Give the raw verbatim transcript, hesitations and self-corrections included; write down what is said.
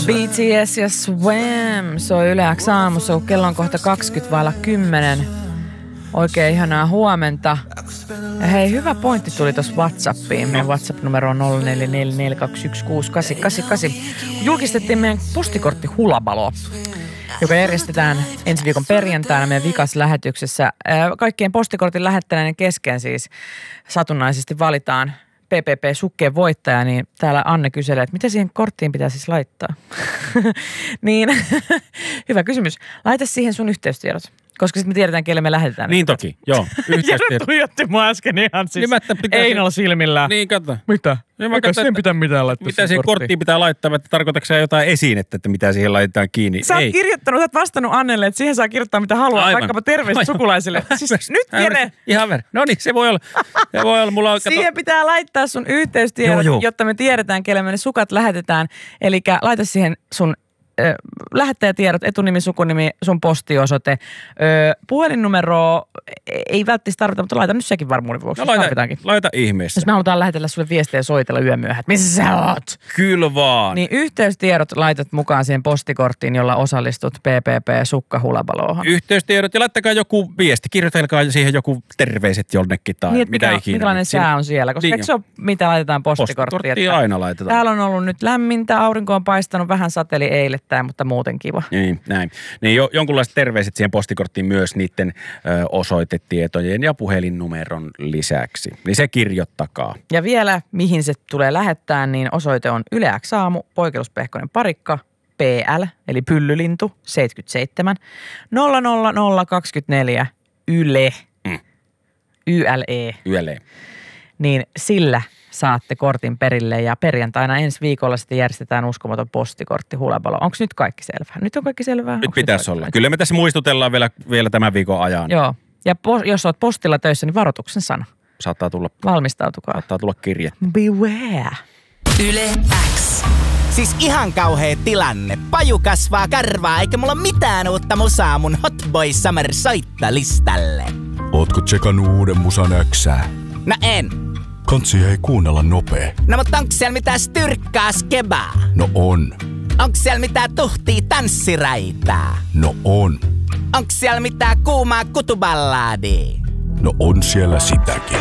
B T S ja Swam. Se on Yle X aamussa, kun kello on kohta kaksikymmentä vailla kymmenen. Oikein ihanaa huomenta. Ja hei, hyvä pointti tuli tuossa WhatsAppiin. Meidän WhatsApp-numero on nolla neljä neljä neljä kaksi yksi kuusi kahdeksan kahdeksan kahdeksan. Julkistettiin meidän postikortti Hulabalo, joka järjestetään ensi viikon perjantaina meidän vikaslähetyksessä. Kaikkien postikortin lähettäneiden kesken siis satunnaisesti valitaan P P P-sukkeen voittaja, niin täällä Anne kyselee, että mitä siihen korttiin pitää siis laittaa? Niin, hyvä kysymys. Laita siihen sun yhteystiedot, koska sitten me tiedetään, kelle me lähetetään. Niin toki, joo. Jere tuijotti mua äsken ihan siis Einalla silmillään. Niin, katso. Mitä? Eikä siihen pitää mitään laittaa. Mitä siihen korttiin pitää laittaa, että tarkoitatko sä jotain esinettä, että mitä siihen laitetaan kiinni? Sä oot kirjoittanut, sä oot vastannut Annelle, että siihen saa kirjoittaa mitä haluaa, aivan, vaikkapa terveiset sukulaisille. Siis nyt Jere. Ihan ver. No niin, se voi olla. Se voi olla. Mulla on, kato. Siihen pitää laittaa sun yhteystiedot, joo, joo, jotta me tiedetään, kelle me ne sukat lähetetään. Eli laita siihen sun Ö, lähettäjätiedot, etunimi, sukunimi, sun postiosoite. Ö, puhelinnumero ei välttämättä tarvita, mutta laita nyt sekin varmuuden vuoksi. No laita, laita ihmeessä. Jos me halutaan lähetellä sulle viestejä ja soitella yömyöhään, että missä sä oot? Kyllä vaan. Niin yhteystiedot laitat mukaan siihen postikorttiin, jolla osallistut P P P-sukka-hulabaloohan. Yhteystiedot ja laittakaa joku viesti, kirjoitelkaa siihen joku terveiset jonnekin tai niin, mitä mikä, ikinä. Minkälainen sää on siellä, koska niin, eikö se ole mitä laitetaan postikorttiin? Postikorttia aina laitetaan. Täällä on ollut nyt lämmintä, aurinko on paistanut, vähän sateli eilen. Mutta muuten kiva. Niin, näin. Niin jo, jonkunlaiset terveiset siihen postikorttiin myös niiden ö, osoitetietojen ja puhelinnumeron lisäksi. Niin se kirjoittakaa. Ja vielä, mihin se tulee lähettää, niin osoite on Yle X aamu, Poikelus-Pehkonen Parikka, P L, eli Pyllylintu, seitsemänkymmentäseitsemän, nolla nolla nolla kaksikymmentäneljä, Yle, mm. Y L E. Y L E. Niin sillä saatte kortin perille ja perjantaina ensi viikolla sitten järjestetään uskomaton postikortti Hulabalo. Onko nyt kaikki selvää? Nyt on kaikki selvää? Nyt pitäisi olla. Kyllä me tässä muistutellaan vielä, vielä tämän viikon ajan. Joo. Ja po- jos olet postilla töissä, niin varoituksen sana. Saattaa tulla. Valmistautukaa. Saattaa tulla kirje. Beware. Yle X. Siis ihan kauhea tilanne. Paju kasvaa karvaa, eikä mulla mitään uutta musaa mun Hot Boy Summer soittolistalle. Ootko tsekannut uuden musan Xää? No en. Kansi ei kuunnella nopee. No mutta onks siellä mitään styrkkaa skebaa? No on. Onks siellä mitään tuhtia tanssiräitää? No on. Onks siellä mitään kuumaa kutuballadia? No on siellä sitäkin.